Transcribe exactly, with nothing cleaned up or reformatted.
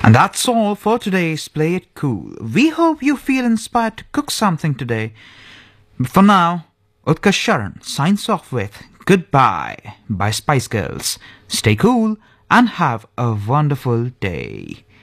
And that's all for today's Play It Cool. We hope you feel inspired to cook something today. But for now, Utkarsh Sharan signs off with Goodbye by Spice Girls. Stay cool and have a wonderful day.